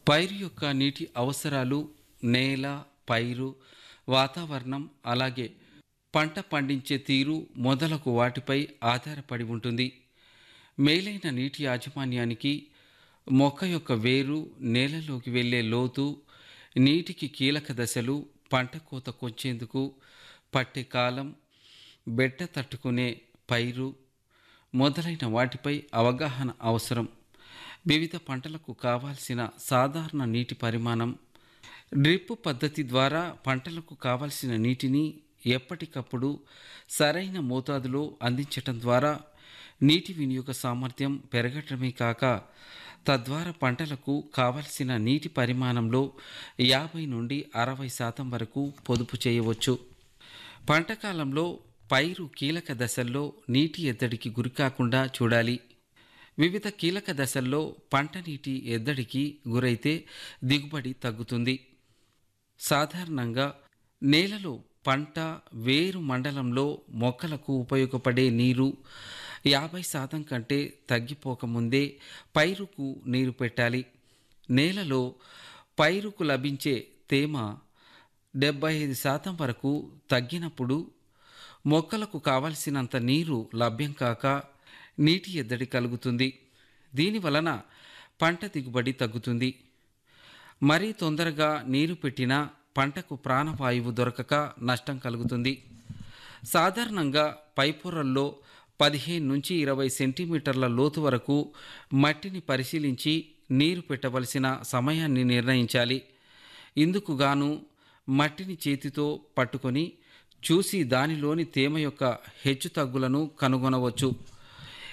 పైరు యొక్క నీటి అవసరాలు నేల, పైరు, వాతావరణం, అలాగే పంట పండించే తీరు మొదలగు వాటిపై ఆధారపడి ఉంటుంది. మేలైన నీటి యాజమాన్యానికి మొక్క యొక్క వేరు, నేలలోకి వెళ్ళే లోతు, నీటికి కీలక దశలు, పంట కోతకొచ్చేందుకు పట్టే కాలం, బెట్ట తట్టుకునే పైరు మొదలైన వాటిపై అవగాహన అవసరం. వివిధ పంటలకు కావాల్సిన సాధారణ నీటి పరిమాణం. డ్రిప్ పద్ధతి ద్వారా పంటలకు కావలసిన నీటిని ఎప్పటికప్పుడు సరైన మోతాదులో అందించటం ద్వారా నీటి వినియోగ సామర్థ్యం పెరగటమే కాక తద్వారా పంటలకు కావలసిన నీటి పరిమాణంలో 50 నుండి 60% వరకు పొదుపు చేయవచ్చు. పంటకాలంలో పైరు కీలక దశల్లో నీటి ఎద్దడికి గురికాకుండా చూడాలి. వివిధ కీలక దశల్లో పంట నీటి ఎద్దడికి గురైతే దిగుబడి తగ్గుతుంది. సాధారణంగా నేలలో పంట వేరు మండలంలో మొక్కలకు ఉపయోగపడే నీరు 50% కంటే తగ్గిపోకముందే పైరుకు నీరు పెట్టాలి. నేలలో పైరుకు లభించే తేమ 75% వరకు తగ్గినప్పుడు మొక్కలకు కావలసినంత నీరు లభ్యం కాక నీటి ఎద్దడి కలుగుతుంది. దీనివలన పంట దిగుబడి తగ్గుతుంది. మరీ తొందరగా నీరు పెట్టినా పంటకు ప్రాణవాయువు దొరకక నష్టం కలుగుతుంది. సాధారణంగా పైపొరల్లో 15 నుంచి 20 సెంటీమీటర్ల లోతు వరకు మట్టిని పరిశీలించి నీరు పెట్టవలసిన సమయాన్ని నిర్ణయించాలి. ఇందుకు గాను మట్టిని చేతితో పట్టుకొని చూసి దానిలోని తేమ యొక్క హెచ్చుతగ్గులను కనుగొనవచ్చు.